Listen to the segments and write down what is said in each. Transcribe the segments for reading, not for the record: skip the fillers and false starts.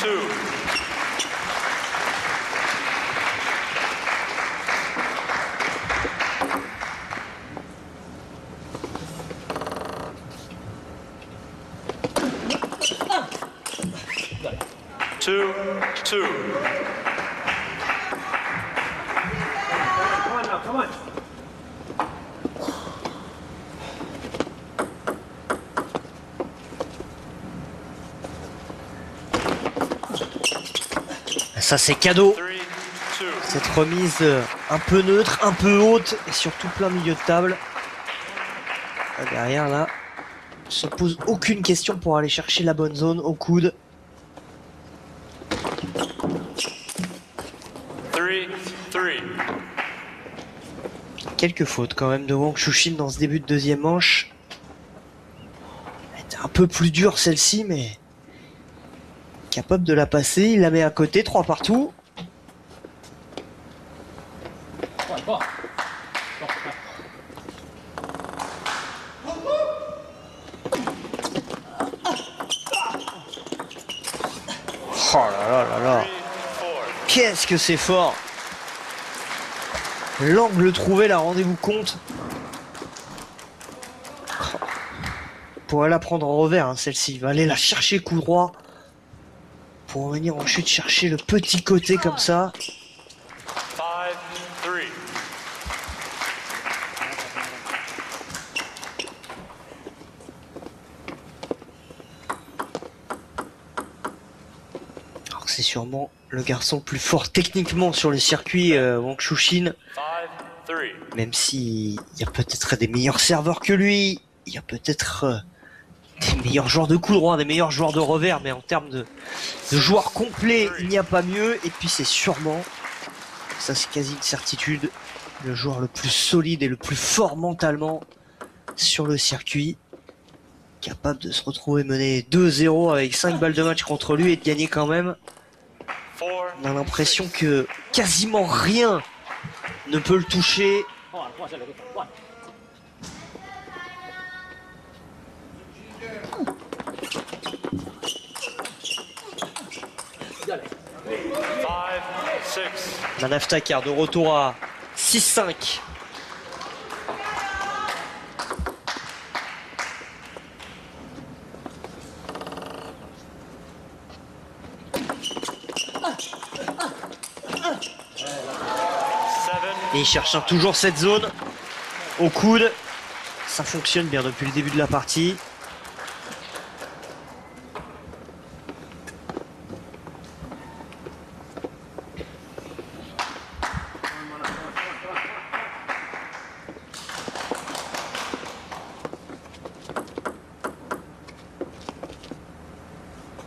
2, 2. Come on now, come on. Ça c'est cadeau. 3, 2. Cette remise un peu neutre, un peu haute et surtout plein milieu de table. Là, derrière là, ne se pose aucune question pour aller chercher la bonne zone au coude. 3, 3. Quelques fautes quand même de Wang Chuchin dans ce début de deuxième manche. Elle était un peu plus dure celle-ci, mais capable de la passer. Il la met à côté, 3 partout. Oh là là là là. Qu'est-ce que c'est fort. L'angle trouvé, là, rendez-vous compte. Pour la prendre en revers, hein, celle-ci. Il va aller la chercher coup droit. Pour venir ensuite chercher le petit côté comme ça. 5, 3. Alors c'est sûrement le garçon le plus fort techniquement sur le circuit, Wang Chuchin. 5, 3. Même s'il y a peut-être des meilleurs serveurs que lui, il y a peut-être des meilleurs joueurs de coup droit, des meilleurs joueurs de revers, mais en termes de joueurs complets, il n'y a pas mieux. Et puis c'est sûrement, ça c'est quasi une certitude, le joueur le plus solide et le plus fort mentalement sur le circuit, capable de se retrouver mené 2-0 avec 5 balles de match contre lui et de gagner quand même. 4, On a l'impression que quasiment rien ne peut le toucher. five, 6. Manaf Takar de retour à 6-5. Et il cherche toujours cette zone au coude. Ça fonctionne bien depuis le début de la partie.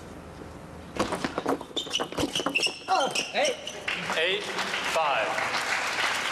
Eight, 5.